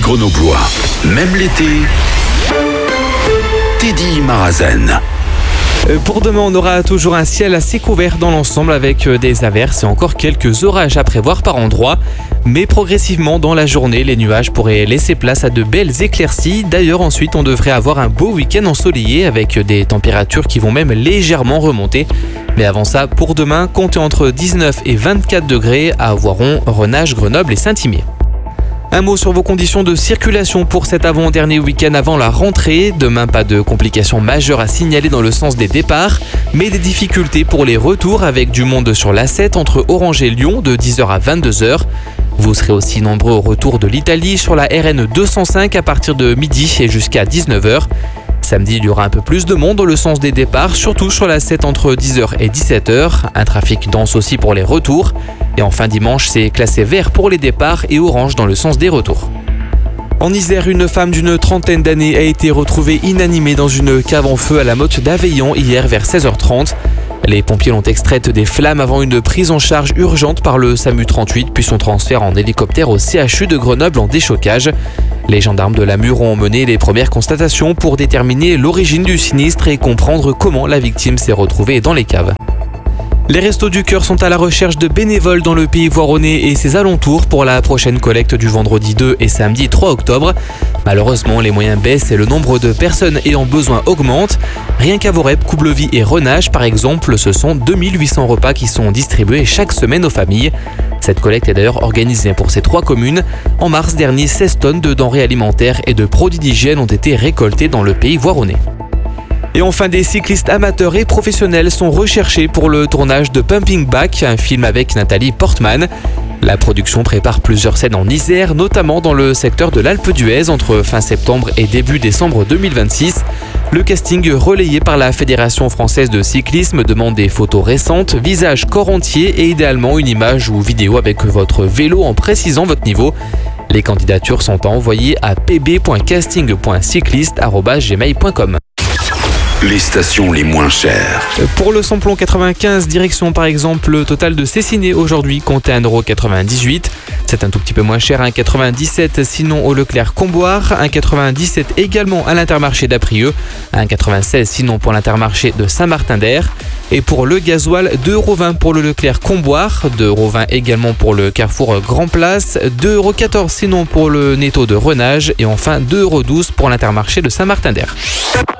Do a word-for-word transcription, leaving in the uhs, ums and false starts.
grenoblois. Même l'été, Teddy Marazen. Pour demain, on aura toujours un ciel assez couvert dans l'ensemble avec des averses et encore quelques orages à prévoir par endroits. Mais progressivement dans la journée, les nuages pourraient laisser place à de belles éclaircies. D'ailleurs, ensuite, on devrait avoir un beau week-end ensoleillé avec des températures qui vont même légèrement remonter. Mais avant ça, pour demain, comptez entre dix-neuf et vingt-quatre degrés à Voiron, Renage, Grenoble et Saint-Imier. Un mot sur vos conditions de circulation pour cet avant-dernier week-end avant la rentrée. Demain, pas de complications majeures à signaler dans le sens des départs, mais des difficultés pour les retours avec du monde sur l'A sept entre Orange et Lyon de dix heures à vingt-deux heures. Vous serez aussi nombreux au retour de l'Italie sur la R N deux cent cinq à partir de midi et jusqu'à dix-neuf heures. Samedi, il y aura un peu plus de monde dans le sens des départs, surtout sur la sept entre dix heures et dix-sept heures. Un trafic dense aussi pour les retours. Et enfin dimanche, c'est classé vert pour les départs et orange dans le sens des retours. En Isère, une femme d'une trentaine d'années a été retrouvée inanimée dans une cave en feu à la Motte d'Aveillon hier vers seize heures trente. Les pompiers l'ont extraite des flammes avant une prise en charge urgente par le SAMU trente-huit, puis son transfert en hélicoptère au C H U de Grenoble en déchocage. Les gendarmes de la Mure ont mené les premières constatations pour déterminer l'origine du sinistre et comprendre comment la victime s'est retrouvée dans les caves. Les Restos du Cœur sont à la recherche de bénévoles dans le pays voironnais et ses alentours pour la prochaine collecte du vendredi deux et samedi trois octobre. Malheureusement, les moyens baissent et le nombre de personnes ayant besoin augmente. Rien qu'à Vorep, Coublevis et Renage, par exemple, ce sont deux mille huit cents repas qui sont distribués chaque semaine aux familles. Cette collecte est d'ailleurs organisée pour ces trois communes. En mars dernier, seize tonnes de denrées alimentaires et de produits d'hygiène ont été récoltées dans le pays voironnais. Et enfin, des cyclistes amateurs et professionnels sont recherchés pour le tournage de Pumping Back, un film avec Nathalie Portman. La production prépare plusieurs scènes en Isère, notamment dans le secteur de l'Alpe d'Huez entre fin septembre et début décembre deux mille vingt-six. Le casting relayé par la Fédération française de cyclisme demande des photos récentes, visage, corps entier et idéalement une image ou vidéo avec votre vélo en précisant votre niveau. Les candidatures sont à envoyer à p b point casting point cycliste arobase gmail point com. Les stations les moins chères. Pour le samplon quatre-vingt-quinze, direction par exemple le total de Cessiné aujourd'hui compte à un euro quatre-vingt-dix-huit. C'est un tout petit peu moins cher, un un virgule quatre-vingt-dix-sept sinon au Leclerc Comboire, un un virgule quatre-vingt-dix-sept également à l'Intermarché d'Aprieux, un un virgule quatre-vingt-seize sinon pour l'Intermarché de Saint-Martin-d'Air. Et pour le gasoil, deux euros vingt pour le Leclerc Comboire, deux euros vingt également pour le Carrefour Grand Place, deux euros quatorze sinon pour le Netto de Renage et enfin deux euros douze pour l'Intermarché de Saint-Martin-d'Air.